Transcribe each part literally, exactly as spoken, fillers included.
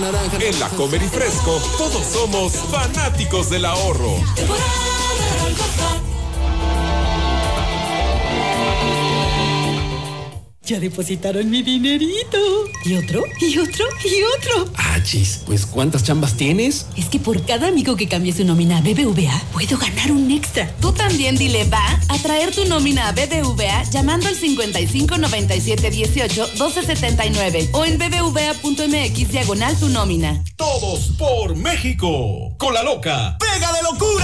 naranja. En la Comer y Fresco, todos somos fanáticos del ahorro. Ya depositaron mi dinerito. ¿Y otro? ¿Y otro? ¿Y otro? Ah, chis, pues ¿cuántas chambas tienes? Es que por cada amigo que cambie su nómina a B B V A, puedo ganar un extra. Tú también dile va a traer tu nómina a B B V A llamando al cincuenta y cinco noventa y siete dieciocho doce setenta y nueve o en bbva.mx diagonal tu nómina. Todos por México. Con la loca. ¡Pega de locura!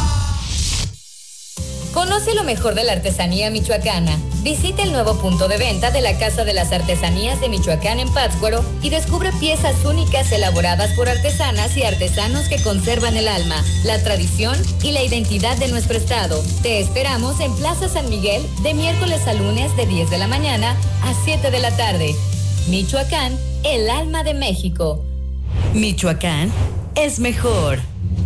Conoce lo mejor de la artesanía michoacana. Visita el nuevo punto de venta de la Casa de las Artesanías de Michoacán en Pátzcuaro y descubre piezas únicas elaboradas por artesanas y artesanos que conservan el alma, la tradición y la identidad de nuestro estado. Te esperamos en Plaza San Miguel de miércoles a lunes de diez de la mañana a siete de la tarde. Michoacán, el alma de México. Michoacán es mejor.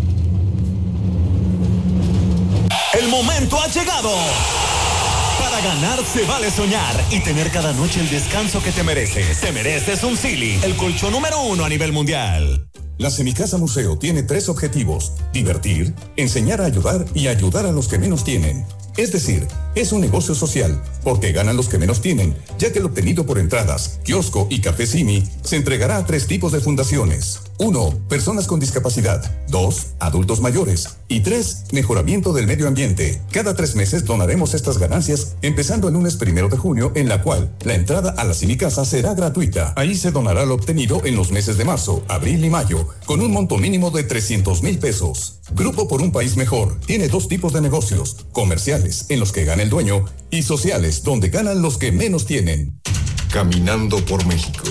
El momento ha llegado. Para ganar se vale soñar y tener cada noche el descanso que te mereces. Te mereces un Silly, el colchón número uno a nivel mundial. La Semicasa Museo tiene tres objetivos: divertir, enseñar a ayudar y ayudar a los que menos tienen. Es decir, es un negocio social, porque ganan los que menos tienen, ya que el obtenido por entradas, kiosco y café Simi se entregará a tres tipos de fundaciones. Uno, personas con discapacidad. Dos, adultos mayores. Y tres, mejoramiento del medio ambiente. Cada tres meses donaremos estas ganancias, empezando el lunes primero de junio, en la cual la entrada a la Semicasa será gratuita. Ahí se donará lo obtenido en los meses de marzo, abril y mayo, con un monto mínimo de trescientos mil pesos. Grupo por un País Mejor tiene dos tipos de negocios: comerciales, en los que gana el dueño, y sociales, donde ganan los que menos tienen. Caminando por México.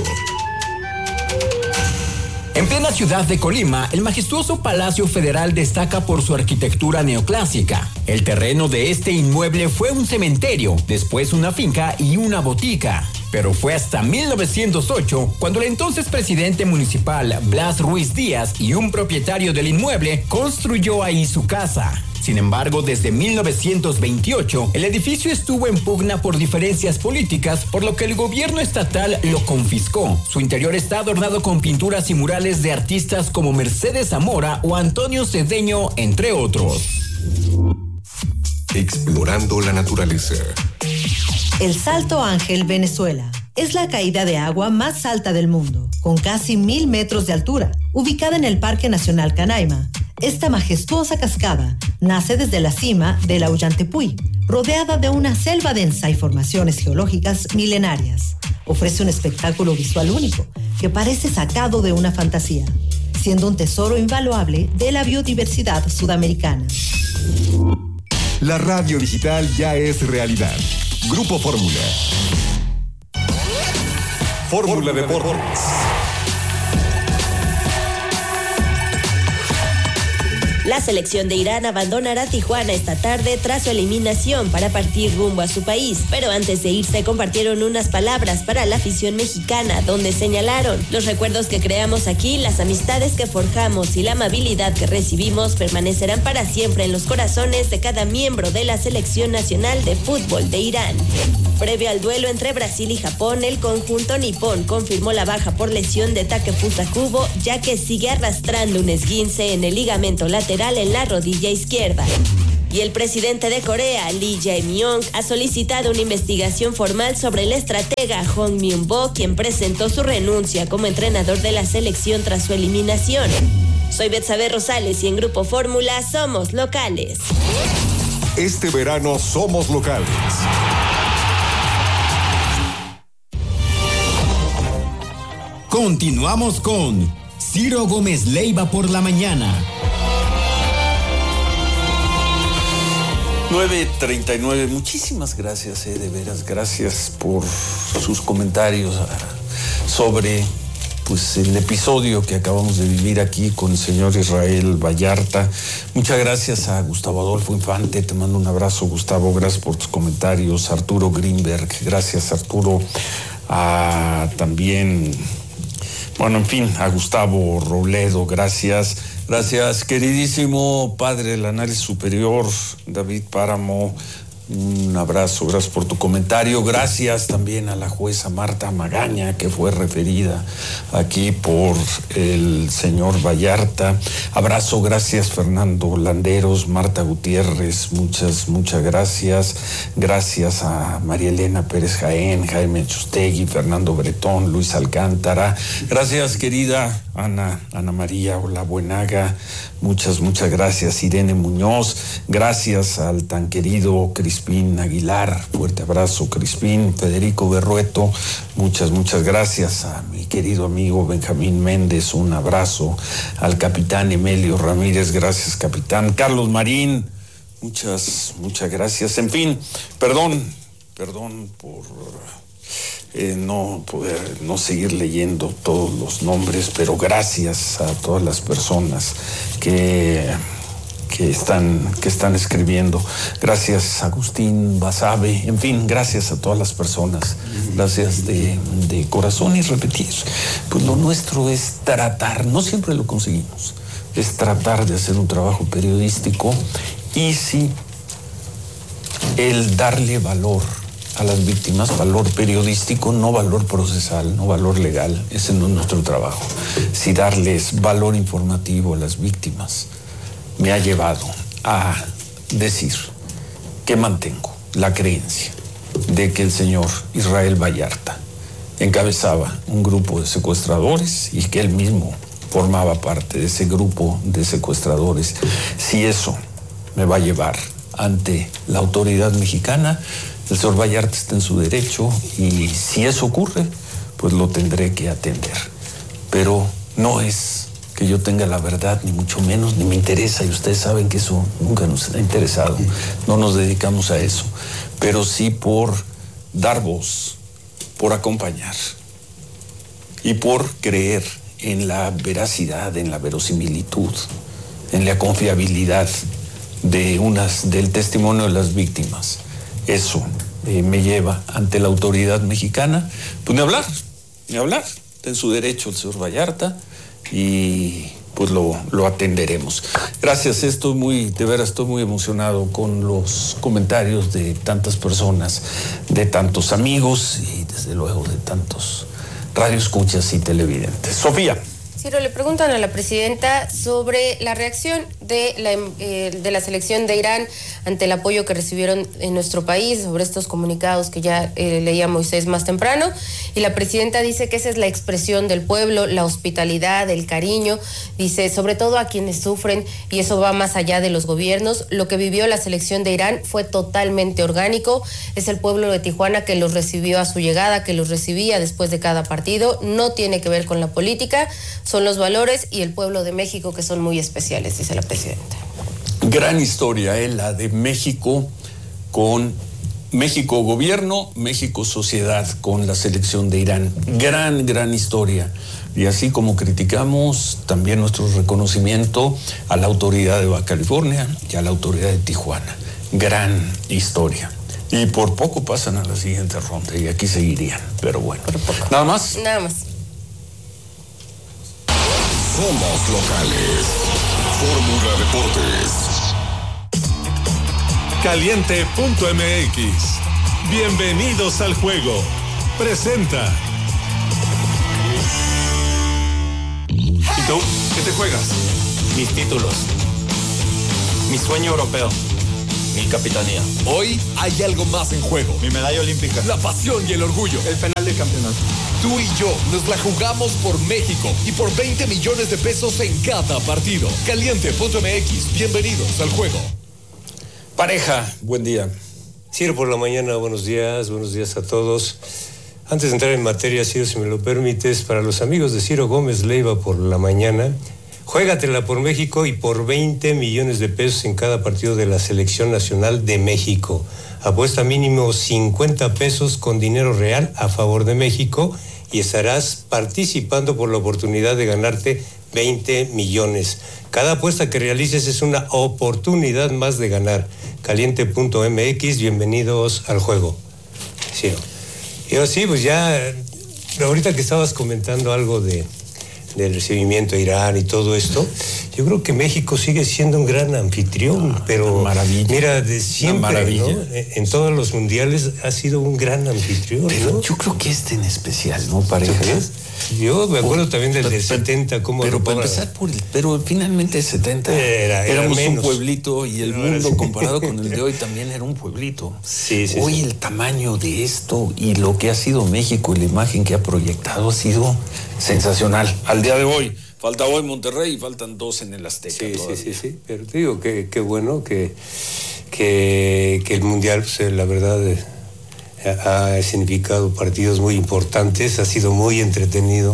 En plena ciudad de Colima, el majestuoso Palacio Federal destaca por su arquitectura neoclásica. El terreno de este inmueble fue un cementerio, después una finca y una botica. Pero fue hasta mil novecientos ocho cuando el entonces presidente municipal Blas Ruiz Díaz y un propietario del inmueble construyó ahí su casa. Sin embargo, desde mil novecientos veintiocho, el edificio estuvo en pugna por diferencias políticas, por lo que el gobierno estatal lo confiscó. Su interior está adornado con pinturas y murales de artistas como Mercedes Zamora o Antonio Cedeño, entre otros. Explorando la naturaleza. El Salto Ángel, Venezuela, es la caída de agua más alta del mundo, con casi mil metros de altura, ubicada en el Parque Nacional Canaima. Esta majestuosa cascada nace desde la cima del Ollantaypuy, rodeada de una selva densa y formaciones geológicas milenarias. Ofrece un espectáculo visual único que parece sacado de una fantasía, siendo un tesoro invaluable de la biodiversidad sudamericana. La radio digital ya es realidad. Grupo Fórmula. Fórmula Deportes. La selección de Irán abandonará Tijuana esta tarde tras su eliminación para partir rumbo a su país. Pero antes de irse compartieron unas palabras para la afición mexicana, donde señalaron: los recuerdos que creamos aquí, las amistades que forjamos y la amabilidad que recibimos permanecerán para siempre en los corazones de cada miembro de la selección nacional de fútbol de Irán. Previo al duelo entre Brasil y Japón, el conjunto nipón confirmó la baja por lesión de Takefusa Kubo, ya que sigue arrastrando un esguince en el ligamento lateral en la rodilla izquierda. Y el presidente de Corea, Lee Jae-myung, ha solicitado una investigación formal sobre el estratega Hong Myung-bo, quien presentó su renuncia como entrenador de la selección tras su eliminación. Soy Betsabe Rosales y en Grupo Fórmula somos locales. Este verano somos locales. Continuamos con Ciro Gómez Leiva por la mañana. nueve treinta y nueve, muchísimas gracias, eh, de veras, gracias por sus comentarios sobre pues el episodio que acabamos de vivir aquí con el señor Israel Vallarta. Muchas gracias a Gustavo Adolfo Infante, te mando un abrazo, Gustavo, gracias por tus comentarios. Arturo Greenberg, gracias, Arturo. A, también, bueno, en fin, a Gustavo Robledo, gracias. Gracias, queridísimo padre del análisis superior, David Páramo. Un abrazo, gracias por tu comentario. Gracias también a la jueza Marta Magaña, que fue referida aquí por el señor Vallarta. Abrazo, gracias Fernando Landeros, Marta Gutiérrez, muchas, muchas gracias. Gracias a María Elena Pérez Jaén, Jaime Chustegui, Fernando Bretón, Luis Alcántara. Gracias, querida Ana, Ana María Olabuenaga. Muchas, muchas gracias, Irene Muñoz. Gracias al tan querido Crispín Aguilar. Fuerte abrazo, Crispín. Federico Berrueto. Muchas, muchas gracias a mi querido amigo Benjamín Méndez. Un abrazo al capitán Emilio Ramírez. Gracias, capitán. Carlos Marín. Muchas, muchas gracias. En fin, perdón, perdón por eh, no poder, no seguir leyendo todos los nombres, pero gracias a todas las personas que, que, están, que están escribiendo. Gracias, Agustín Basabe. En fin, gracias a todas las personas. Gracias de, de corazón y repetir. Pues lo nuestro es tratar, no siempre lo conseguimos, es tratar de hacer un trabajo periodístico. Y sí, el darle valor a las víctimas, valor periodístico, no valor procesal, no valor legal, ese no es nuestro trabajo. Si darles valor informativo a las víctimas me ha llevado a decir que mantengo la creencia de que el señor Israel Vallarta encabezaba un grupo de secuestradores y que él mismo formaba parte de ese grupo de secuestradores. Si eso me va a llevar ante la autoridad mexicana, el señor Vallarta está en su derecho y si eso ocurre, pues lo tendré que atender. Pero no es que yo tenga la verdad, ni mucho menos, ni me interesa, y ustedes saben que eso nunca nos ha interesado, no nos dedicamos a eso, pero sí por dar voz, por acompañar y por creer en la veracidad, en la verosimilitud, en la confiabilidad de unas, del testimonio de las víctimas. Eso eh, me lleva ante la autoridad mexicana, pues ni hablar, ni hablar. Está en su derecho el señor Vallarta y pues lo, lo atenderemos. Gracias, estoy muy, de veras estoy muy emocionado con los comentarios de tantas personas, de tantos amigos y desde luego de tantos radioescuchas y televidentes. Sofía. Ciro, le preguntan a la presidenta sobre la reacción de la, eh, de la selección de Irán ante el apoyo que recibieron en nuestro país, sobre estos comunicados que ya eh, leía Moisés más temprano, y la presidenta dice que esa es la expresión del pueblo, la hospitalidad, el cariño, dice, sobre todo a quienes sufren, y eso va más allá de los gobiernos. Lo que vivió la selección de Irán fue totalmente orgánico, es el pueblo de Tijuana que los recibió a su llegada, que los recibía después de cada partido, no tiene que ver con la política, son los valores y el pueblo de México que son muy especiales, dice la presidenta. Gran historia, ¿eh? La de México con México gobierno, México sociedad con la selección de Irán. Gran, gran historia. Y así como criticamos, también nuestro reconocimiento a la autoridad de Baja California y a la autoridad de Tijuana. Gran historia. Y por poco pasan a la siguiente ronda y aquí seguirían. Pero bueno, nada más. Nada más. Somos locales. Fórmula Deportes. Caliente punto M X. Bienvenidos al juego. Presenta. ¿Y tú? ¿Qué te juegas? Mis títulos. Mi sueño europeo. Mi capitanía. Hoy hay algo más en juego. Mi medalla olímpica. La pasión y el orgullo. El penal de campeonato. Tú y yo nos la jugamos por México y por veinte millones de pesos en cada partido. Caliente punto M X. Bienvenidos al juego. Pareja, buen día. Ciro por la mañana, buenos días, buenos días a todos. Antes de entrar en materia, Ciro, si me lo permites, para los amigos de Ciro Gómez Leiva por la mañana, juégatela por México y por veinte millones de pesos en cada partido de la Selección Nacional de México. Apuesta mínimo cincuenta pesos con dinero real a favor de México y estarás participando por la oportunidad de ganarte veinte millones. Cada apuesta que realices es una oportunidad más de ganar. Caliente punto M X, bienvenidos al juego. Sí. Y ahora sí, pues ya, ahorita que estabas comentando algo de del recibimiento a Irán y todo esto, yo creo que México sigue siendo un gran anfitrión, no, pero maravilla. Mira, de siempre, ¿no? En todos los mundiales ha sido un gran anfitrión, pero ¿no? Yo creo que este en especial, ¿no, parejas? Yo me acuerdo por, también del, del setenta, cómo... Pero para empezar por el... Pero finalmente el setenta era, era éramos menos. Un pueblito y el mundo comparado con el de hoy también era un pueblito. Sí, sí, hoy sí. El tamaño de esto y lo que ha sido México y la imagen que ha proyectado ha sido sensacional. Al día de hoy, falta hoy Monterrey y faltan dos en el Azteca. Sí, todavía. sí, sí, sí. Pero te digo que, que bueno que, que, que el Mundial, pues, la verdad... Eh, ha significado partidos muy importantes, ha sido muy entretenido.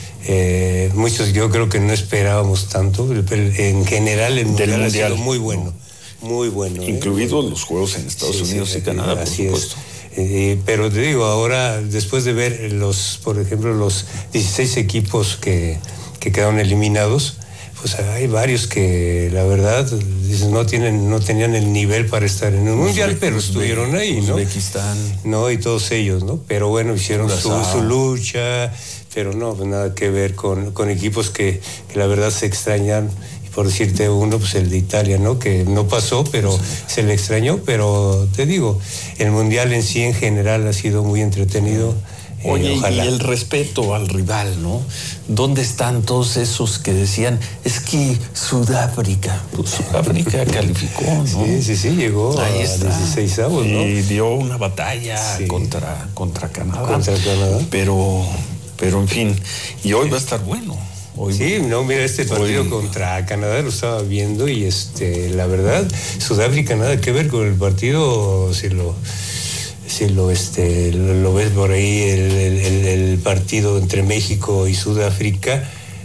Eh, muchos yo creo que no esperábamos tanto. En general el mundial, mundial ha sido muy bueno, no. muy bueno. Incluidos eh. los juegos en Estados sí, Unidos sí, y Canadá, por así supuesto. Es. Eh, pero te digo, ahora después de ver los, por ejemplo, los dieciséis equipos que, que quedaron eliminados, pues hay varios que la verdad no tienen, no tenían el nivel para estar en un mundial, pero estuvieron ahí, ¿no? Uzbekistán. No, y todos ellos, ¿no? Pero bueno, hicieron su, su lucha, pero no, pues nada que ver con, con equipos que, que la verdad se extrañan. Y por decirte uno, pues el de Italia, ¿no? Que no pasó, pero sí. se le extrañó, pero te digo, el mundial en sí en general ha sido muy entretenido. Oye, eh, y el respeto al rival, ¿no? ¿Dónde están todos esos que decían, es que Sudáfrica? Pues Sudáfrica calificó, ¿no? Sí, sí, sí, llegó Ahí a está. dieciséis avos, ¿no? Y dio una batalla sí. contra, contra Canadá. Contra Canadá. Pero, pero en fin, y hoy va a estar bueno. Hoy sí, no, mira, este partido hoy... contra Canadá lo estaba viendo y este, la verdad, Sudáfrica nada que ver con el partido, si lo... Si lo, este, lo, lo ves por ahí, el, el, el partido entre México y Sudáfrica,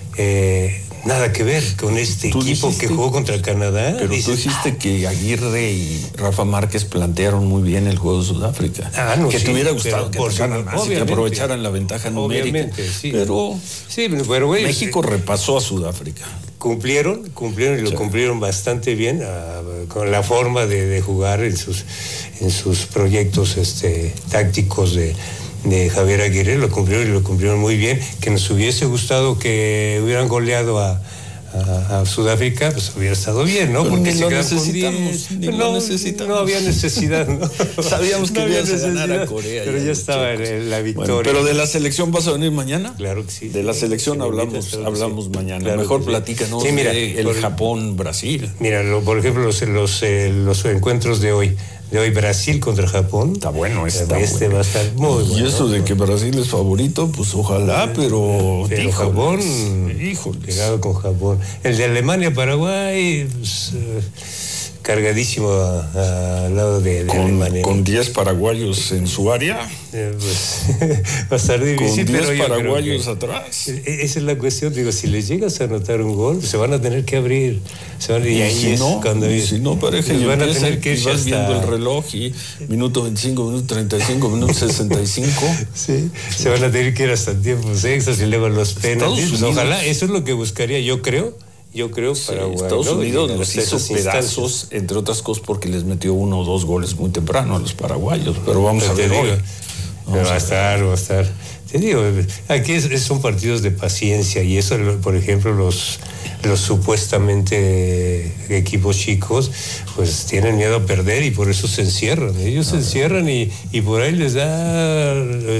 eh, nada que ver con este equipo dijiste, que jugó contra Canadá. Pero dices, tú dijiste ah, que Aguirre y Rafa Márquez plantearon muy bien el juego de Sudáfrica. Ah, no, que sí, te hubiera gustado que por tocaran más y que aprovecharan la ventaja numérica. Sí. Pero, sí, pero güey, México repasó a Sudáfrica. Cumplieron, cumplieron y lo sí. cumplieron bastante bien a, con la forma de, de jugar en sus, en sus proyectos este, tácticos de, de Javier Aguirre, lo cumplieron y lo cumplieron muy bien. Que nos hubiese gustado que hubieran goleado a, a, a Sudáfrica, pues hubiera estado bien, ¿no? Pero porque ni se lo quedan necesitamos, con ni no, lo necesitamos. No había necesidad, ¿no? Sabíamos que no ibas a ganar a Corea. Pero ya, ya estaba en la victoria. Bueno, pero de la selección vas a venir mañana. Claro que sí. De la selección sí, hablamos, claro hablamos sí. mañana. Claro Mejor platícanos sí, mira, de el por, Japón-Brasil. Mira, lo, por ejemplo, los, los, eh, los encuentros de hoy. De hoy Brasil contra Japón. Está bueno, está este bueno. va a estar muy bueno. Y eso de que Brasil es favorito, pues ojalá, pero... Pero híjoles, Japón, híjole, pegado con Japón. El de Alemania-Paraguay, pues, uh, cargadísimo al lado de, de con, Alemania. Con diez paraguayos en su área. Eh, pues, va a estar difícil. Con diez paraguayos que, atrás. Esa es la cuestión. Digo, si les llegas a anotar un gol, se van a tener que abrir. Se van, y, y ahí si es no, cuando y si no, pareja, y van a tener que ir vas hasta... viendo el reloj y minuto veinticinco, minuto treinta y cinco, minuto sesenta y cinco. Sí, se van a tener que ir hasta tiempos extras y luego los penaltis. Pues ojalá, eso es lo que buscaría, yo creo. Yo creo sí, Paraguay, Estados ¿no? Unidos los hizo pedazos, entre otras cosas porque les metió uno o dos goles muy temprano a los paraguayos, pero vamos pero a ver hoy. Pero va a estar, va a estar. Te digo, aquí es, es, son partidos de paciencia y eso, por ejemplo, los, los supuestamente equipos chicos, pues tienen miedo a perder y por eso se encierran. Ellos no, se encierran y, y por ahí les da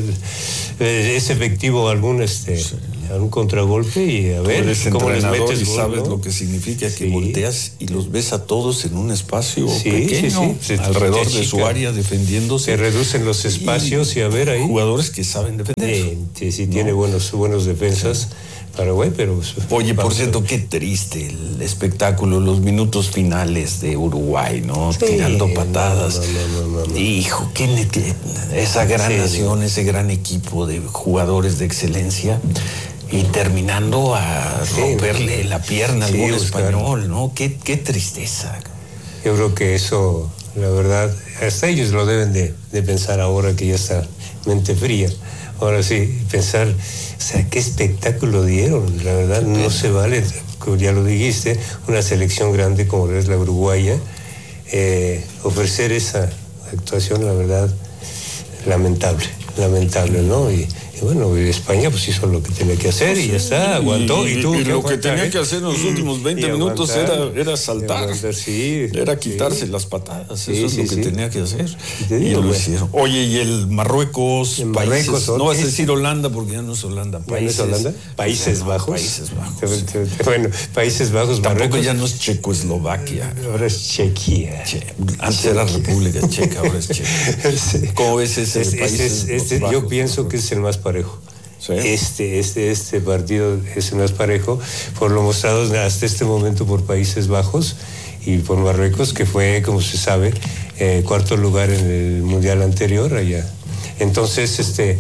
es efectivo algún este sí. algún contragolpe y a ver cómo les metes y gol, sabes ¿no? lo que significa que sí. volteas y los ves a todos en un espacio sí, pequeño sí, sí. alrededor de su área defendiéndose. Se reducen los espacios y, y a ver ahí jugadores que saben defender. Sí, sí, sí ¿no? tiene buenos buenos defensas. Sí. Paraguay, pero... Oye, por cierto, qué triste el espectáculo, los minutos finales de Uruguay, ¿no? Sí, tirando patadas. No, no, no, no, no. Hijo, qué, qué, esa gran sí, nación, sí. ese gran equipo de jugadores de excelencia y terminando a sí, romperle la pierna a sí, algún Oscar. español, ¿no? Qué, qué tristeza. Yo creo que eso, la verdad, hasta ellos lo deben de, de pensar ahora que ya está mente fría. Ahora sí, pensar, o sea, qué espectáculo dieron, la verdad, no se vale, como ya lo dijiste, una selección grande como es la uruguaya, eh, ofrecer esa actuación, la verdad, lamentable, lamentable, ¿no? Y, y Y bueno, España pues hizo lo que tenía que hacer y ya está, aguantó. Y, y, tú, y lo que aguantar, tenía ¿eh? que hacer en los últimos veinte Y minutos aguantar, era, era saltar, aguantar, sí, era quitarse sí. las patadas, Sí, eso es sí, lo que sí. tenía que hacer. Y te Y digo, lo güey. hicieron. Oye, y el Marruecos, En países, Marruecos, no vas a es- decir Holanda porque ya no es Holanda, ¿Ya no países, es Holanda? Países no, Bajos. Países Bajos. Bueno, Países Bajos, Tampoco Marruecos. ya no es Checoslovaquia. Ahora es Chequia. Che, antes era República Checa, ahora es Checa. Sí. ¿Cómo ves ese Es- de es- Países es- este, Bajos? yo pienso que es el más parejo. ¿Sí? Este, este, este partido es el más parejo, por lo mostrado hasta este momento por Países Bajos y por Marruecos, que fue, como se sabe, eh, cuarto lugar en el mundial anterior allá. Entonces, este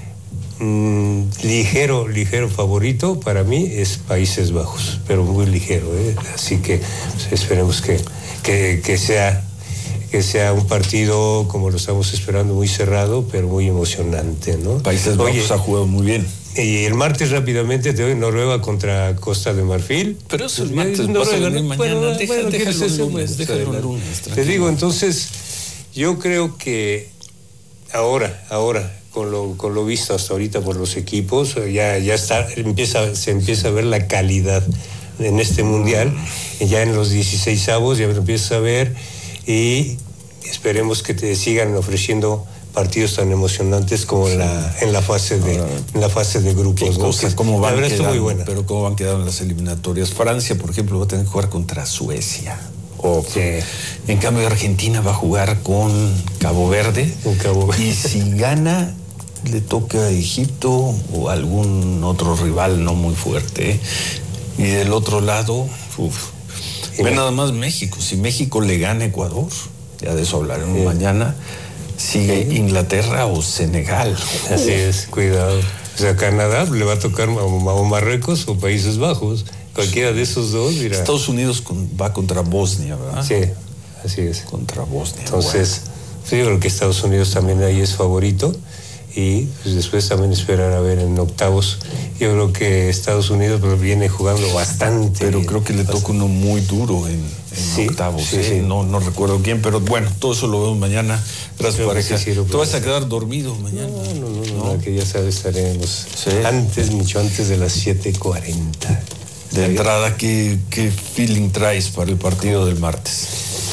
mmm, ligero, ligero favorito para mí es Países Bajos, pero muy ligero, ¿eh? Así que pues, esperemos que, que, que sea que sea un partido como lo estamos esperando, muy cerrado, pero muy emocionante, ¿no? Países Bajos Oye, ha jugado muy bien. y el martes rápidamente te doy Noruega contra Costa de Marfil. Pero eso el Ya, martes Noruega, vas a venir ¿no? mañana. Bueno, Deja- bueno, déjalo ¿quieres eso? lunes, Pues, déjalo adelante. lunes, Te tranquilo. digo, entonces, yo creo que ahora, ahora, con lo, con lo visto hasta ahorita por los equipos, ya, ya está, empieza, se empieza a ver la calidad en este mundial, y ya en los dieciseisavos ya lo empiezas a ver, y esperemos que te sigan ofreciendo partidos tan emocionantes como en la, en la fase de en la fase de grupos. Qué ¿no? cosa, Que cómo la van verdad está muy quedando, buena. pero cómo van quedando las eliminatorias. Francia, por ejemplo, va a tener que jugar contra Suecia. O, Sí. En cambio, Argentina va a jugar con Cabo Verde. Con Cabo Verde. Y si gana, le toca a Egipto o algún otro rival no muy fuerte. ¿eh? Y del otro lado, uf, ve nada más México. Si México le gana a Ecuador, ya de eso hablaremos Sí. mañana, sigue Inglaterra o Senegal. Así es, cuidado. O sea, Canadá le va a tocar o, o Marruecos o Países Bajos. Cualquiera de esos dos, mira. Estados Unidos con- va contra Bosnia, ¿verdad? Sí, así es. Contra Bosnia. Entonces, sí, yo creo que Estados Unidos también ahí es favorito. Y pues, después también esperar a ver en octavos. Yo creo que Estados Unidos pues, viene jugando bastante. Pero bien. creo que le toca uno muy duro en, en Sí, octavos. sí, ¿eh? sí. No, no recuerdo quién, pero bueno, todo eso lo vemos mañana. Gracias, Creo que pareja. sí, sí lo ¿Te vas a podemos quedar dormido mañana? No, no, no, no, no, que ya sabes, estaremos Sí. antes, mucho antes de las siete cuarenta. De entrada, ¿qué, ¿qué feeling traes para el partido del martes?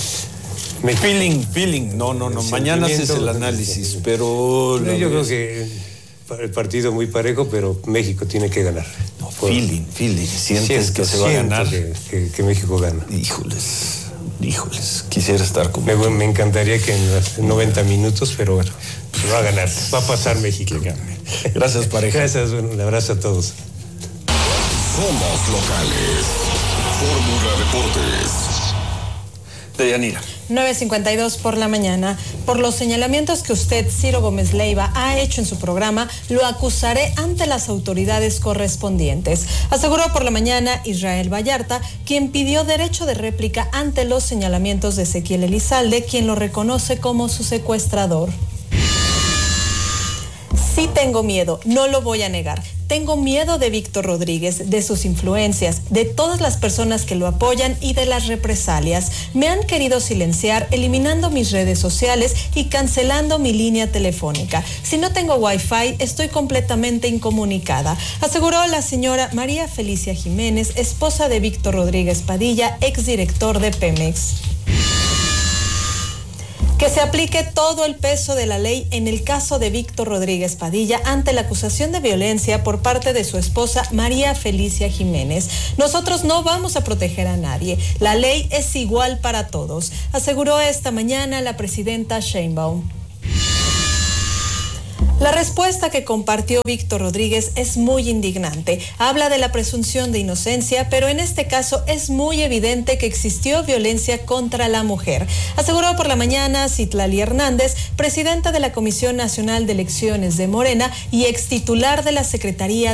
Me- Feeling, feeling. No, no, no. El Mañana haces el sentimiento, análisis, pero... No, la yo creo vez- que el partido muy parejo, pero México tiene que ganar. No, feeling, feeling. Sientes Siento, que se va a siento ganar. Que, que- que México gana. Híjoles, híjoles. Quisiera estar como... Me, tú. me encantaría que en los noventa minutos, pero bueno, pues va a ganar. Va a pasar México. Gracias, pareja. Gracias, bueno, un abrazo a todos. Somos locales. Fórmula Deportes. Deyanira. nueve cincuenta y dos por la mañana. Por los señalamientos que usted, Ciro Gómez Leiva, ha hecho en su programa, lo acusaré ante las autoridades correspondientes. Aseguró por la mañana Israel Vallarta, quien pidió derecho de réplica ante los señalamientos de Ezequiel Elizalde, quien lo reconoce como su secuestrador. Sí tengo miedo, no lo voy a negar. Tengo miedo de Víctor Rodríguez, de sus influencias, de todas las personas que lo apoyan y de las represalias. Me han querido silenciar, eliminando mis redes sociales y cancelando mi línea telefónica. Si no tengo wifi, estoy completamente incomunicada, aseguró la señora María Felicia Jiménez, esposa de Víctor Rodríguez Padilla, exdirector de Pemex. Que se aplique todo el peso de la ley en el caso de Víctor Rodríguez Padilla ante la acusación de violencia por parte de su esposa María Felicia Jiménez. Nosotros no vamos a proteger a nadie. La ley es igual para todos, aseguró esta mañana la presidenta Sheinbaum. La respuesta que compartió Víctor Rodríguez es muy indignante. Habla de la presunción de inocencia, pero en este caso es muy evidente que existió violencia contra la mujer. Aseguró por la mañana Citlali Hernández, presidenta de la Comisión Nacional de Elecciones de Morena y extitular de la Secretaría